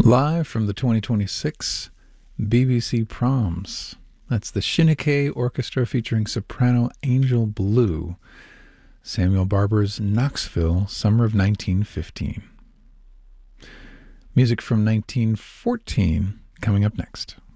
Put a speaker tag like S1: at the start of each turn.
S1: Live from the 2026 BBC Proms. That's the Shinnick Orchestra featuring soprano Angel Blue. Samuel Barber's Knoxville, summer of 1915. Music from 1914 coming up next.